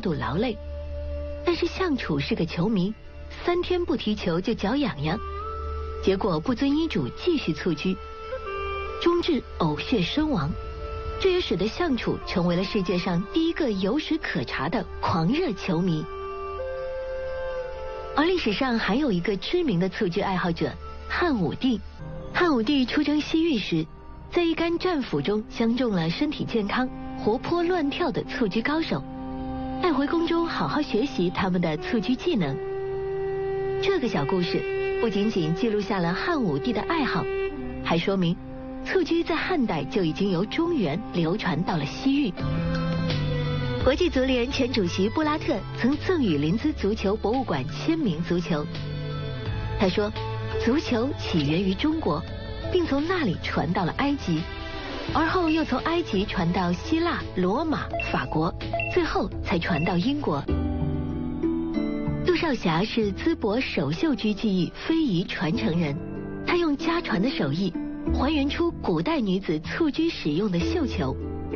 度勞累。但是相楚是個球迷，3天不踢球就腳癢癢，結果不遵醫囑繼續蹴鞠，終致嘔血身亡。這也使得相楚成為了世界上第一個有史可查的狂熱球迷。而歷史上還有一個知名的蹴鞠愛好者漢武帝。漢武帝出征西域時，在一杆戰斧中相中了身體健康、活潑亂跳的蹴鞠高手，帶回宮中好好學習他們的蹴鞠技能。這個小故事不僅僅記錄下了漢武帝的愛好，還說明蹴鞠在漢代就已經由中原流傳到了西域。國際足聯前主席布拉特曾贈予林茲足球博物館簽名足球。他說，足球起源於中國，並從那裡傳到了埃及，而後又從埃及傳到希臘、羅馬、法國，最後才傳到英國。杜少俠是淄博手繡鞠技藝非遺傳承人，他用家傳的手藝還原出古代女子蹴鞠使用的繡球。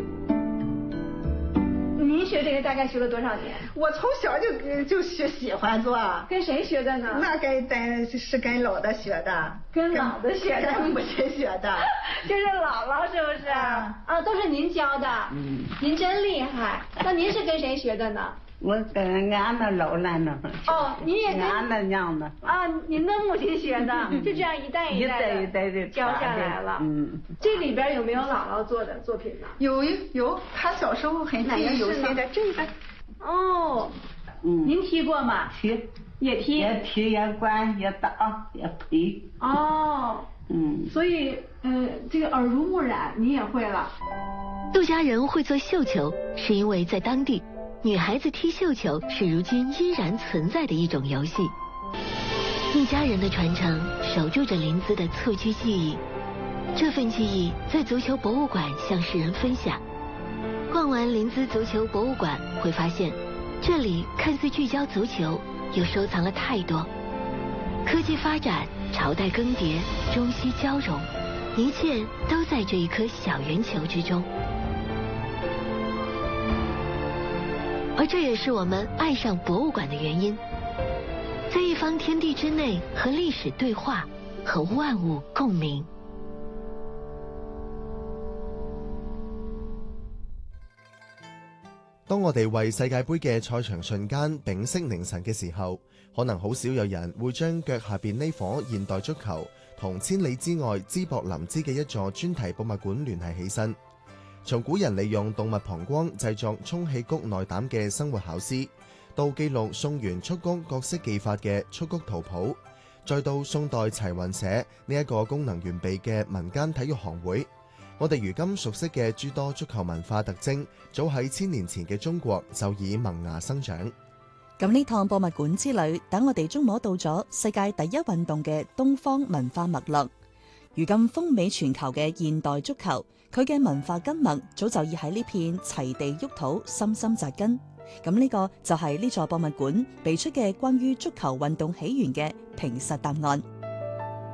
您學這個大概學了多少年？ 我從小就喜歡做。 跟誰學的呢？ 那是跟老的學的。 跟老的學的， 跟母親學的。 就是姥姥是不是？啊，都是您教的。您真厲害。那您是跟誰學的呢？ 我跟俺的老奶奶。 哦，您也跟俺的娘的。 啊，您的母親學的，就這樣一代一代的教下來了。這裡邊有沒有姥姥做的作品呢？ 有，她小時候很記憶猶新的這個。 哦，您踢過嗎？ 踢， 也踢， 也管，也打，也推。 哦，所以這個耳濡目染，你也會了。 杜家人會做繡球，是因為在當地，女孩子踢繡球是如今依然存在的一種遊戲。一家人的傳承，守住着臨淄的蹴鞠技藝。這份技藝在足球博物館向世人分享。逛完臨淄足球博物館，會發現這裡看似聚焦足球，又收藏了太多。科技發展，朝代更迭，中西交融，一切都在這一顆小圓球之中。而這也是我們愛上博物館的原因，在一方天地之內和歷史對話，和萬物共鳴。 當我哋為世界盃嘅賽場瞬間屏息凝神嘅時候，可能好少有人會將腳下邊呢顆現代足球同千里之外淄博臨淄嘅一座專題博物館聯繫起身。從古人利用動物膀胱製作充氣谷內膽嘅生活巧思，到記錄宋元蹴鞠各式技法嘅蹴鞠圖譜，再到宋代齊雲社呢一個功能完備嘅民間體育行會，我哋如今熟悉嘅諸多足球文化特徵，早喺1000年前嘅中國就已萌芽生長。 咁呢趟博物館之旅，等我哋觸摸到咗世界第一運動嘅東方文化脈絡。如今風靡全球嘅現代足球，佢嘅文化根脈早就已喺呢片齊地沃土深深扎根。咁呢個就係呢座博物館俾出嘅關於足球運動起源嘅平實答案。